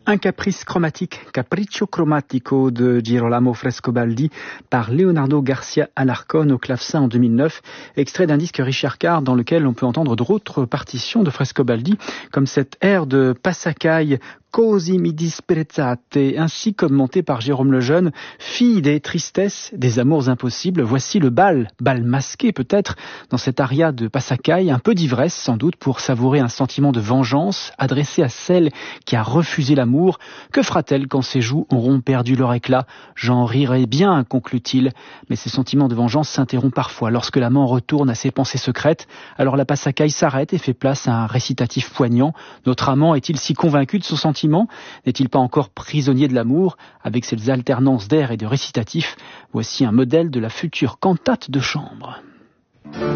Un caprice chromatique, Capriccio Cromatico de Girolamo Frescobaldi par Leonardo Garcia Alarcón au clavecin en 2009, extrait d'un disque Richard Carr dans lequel on peut entendre d'autres partitions de Frescobaldi, comme cette air de Passacaglia, Così mi disprezzate, ainsi commentée par Jérôme Lejeune, fille des tristesses, des amours impossibles. Voici le bal masqué peut-être, dans cette aria de Passacaglia, un peu d'ivresse sans doute pour savourer un sentiment de vengeance adressé à celle qui a refusé l'amour. Que fera-t-elle quand ses joues auront perdu leur éclat? J'en rirai bien, conclut-il, mais ces sentiments de vengeance s'interrompent parfois lorsque l'amant retourne à ses pensées secrètes. Alors la Passacaglia s'arrête et fait place à un récitatif poignant. Notre amant est-il si convaincu de son sentiment? N'est-il pas encore prisonnier de l'amour? Avec ces alternances d'air et de récitatifs, voici un modèle de la future cantate de chambre.